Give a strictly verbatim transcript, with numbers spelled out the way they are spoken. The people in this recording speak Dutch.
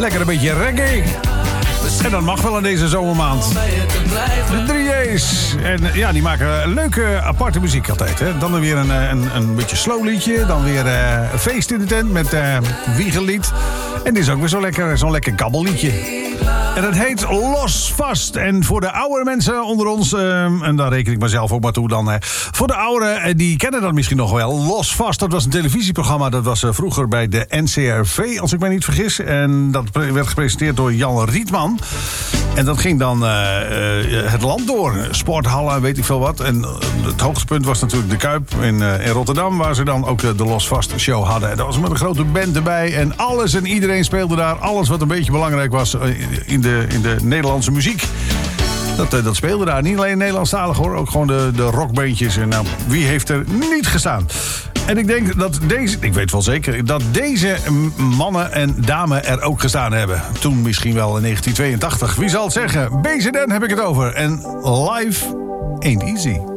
Lekker een beetje reggae. En dat mag wel in deze zomermaand. De drie J's. En ja, die maken leuke, aparte muziek altijd. Hè? Dan weer een, een, een beetje slow liedje. Dan weer uh, een feest in de tent met uh, wiegellied. En dit is ook weer zo'n lekker, zo'n lekker kabbelliedje. En het heet Los Vast. En voor de oudere mensen onder ons, uh, en daar reken ik mezelf ook maar toe dan. Uh, voor de ouderen, uh, die kennen dat misschien nog wel. Los Vast, dat was een televisieprogramma. Dat was uh, vroeger bij de N C R V, als ik mij niet vergis. En dat werd gepresenteerd door Jan Rietman. En dat ging dan uh, uh, het land door. Sporthallen, weet ik veel wat. En uh, het hoogtepunt was natuurlijk de Kuip in, uh, in Rotterdam, waar ze dan ook uh, de Los Vast show hadden. En dat was met een grote band erbij. En alles en iedereen speelde daar. Alles wat een beetje belangrijk was uh, in, de, in de Nederlandse muziek. Dat, uh, dat speelde daar. Niet alleen Nederlandstalig hoor. Ook gewoon de, de rockbeentjes. En nou, wie heeft er niet gestaan? En ik denk dat deze, ik weet wel zeker, dat deze mannen en dames er ook gestaan hebben. Toen misschien wel in negentien tweeëntachtig. Wie zal het zeggen? B Z N heb ik het over. En live ain't easy.